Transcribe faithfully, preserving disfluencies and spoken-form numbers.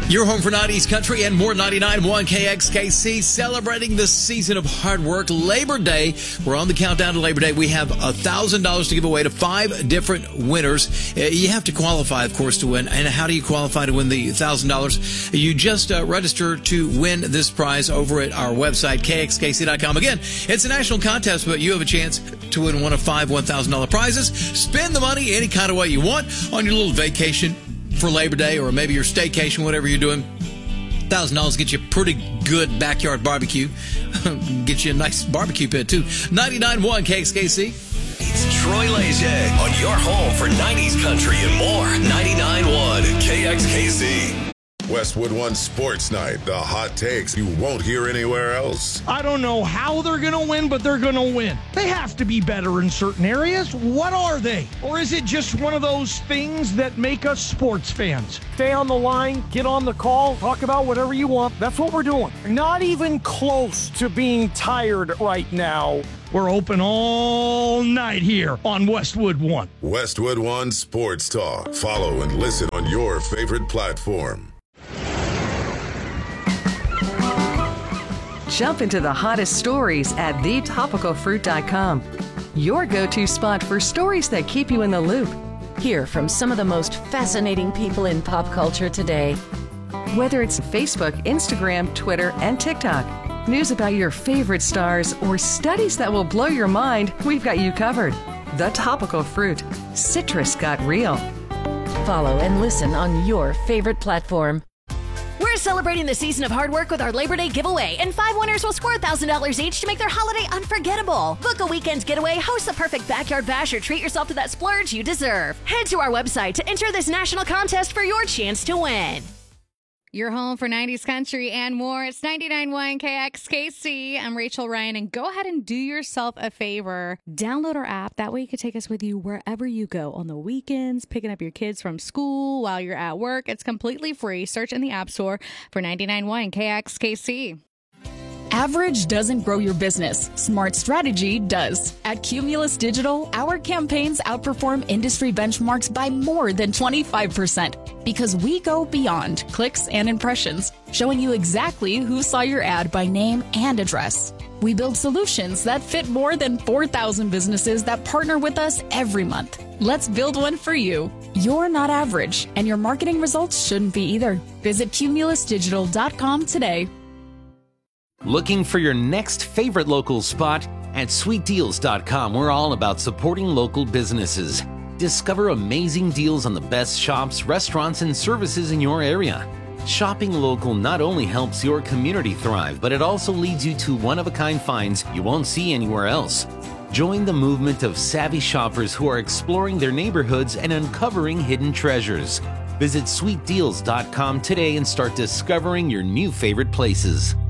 Your home for nineties country and more. Ninety-nine point one K X K C, celebrating the season of hard work. Labor Day. We're on the countdown to Labor Day. We have one thousand dollars to give away to five different winners. Uh, you have to qualify, of course, to win. And how do you qualify to win the one thousand dollars? You just uh, register to win this prize over at our website, K X K C dot com. Again, it's a national contest, but you have a chance to win one of five one thousand dollars prizes. Spend the money any kind of way you want on your little vacation for Labor Day, or maybe your staycation, whatever you're doing. one thousand dollars get you a pretty good backyard barbecue. Get you a nice barbecue pit, too. ninety-nine point one K X K C. It's Troy Leger on your home for nineties country and more. ninety-nine point one K X K C. Westwood One Sports Night, the hot takes you won't hear anywhere else. I don't know how they're going to win, but they're going to win. They have to be better in certain areas. What are they? Or is it just one of those things that make us sports fans? Stay on the line, get on the call, talk about whatever you want. That's what we're doing. Not even close to being tired right now. We're open all night here on Westwood One. Westwood One Sports Talk. Follow and listen on your favorite platform. Jump into the hottest stories at the topical fruit dot com. Your go-to spot for stories that keep you in the loop. Hear from some of the most fascinating people in pop culture today. Whether it's Facebook, Instagram, Twitter, and TikTok, news about your favorite stars, or studies that will blow your mind, we've got you covered. The Topical Fruit. Citrus got real. Follow and listen on your favorite platform. We're celebrating the season of hard work with our Labor Day giveaway, and five winners will score one thousand dollars each to make their holiday unforgettable. Book a weekend getaway, host the perfect backyard bash, or treat yourself to that splurge you deserve. Head to our website to enter this national contest for your chance to win. Your home for nineties country and more. It's ninety-nine point one K X K C. I'm Rachel Ryan, and go ahead and do yourself a favor. Download our app. That way you can take us with you wherever you go on the weekends, picking up your kids from school while you're at work. It's completely free. Search in the App Store for ninety-nine point one K X K C. Average doesn't grow your business. Smart strategy does. At Cumulus Digital, our campaigns outperform industry benchmarks by more than twenty-five percent because we go beyond clicks and impressions, showing you exactly who saw your ad by name and address. We build solutions that fit more than four thousand businesses that partner with us every month. Let's build one for you. You're not average, and your marketing results shouldn't be either. Visit cumulus digital dot com today. Looking for your next favorite local spot? At sweet deals dot com, we're all about supporting local businesses. Discover amazing deals on the best shops, restaurants, and services in your area. Shopping local not only helps your community thrive, but it also leads you to one-of-a-kind finds you won't see anywhere else. Join the movement of savvy shoppers who are exploring their neighborhoods and uncovering hidden treasures. Visit sweet deals dot com today and start discovering your new favorite places.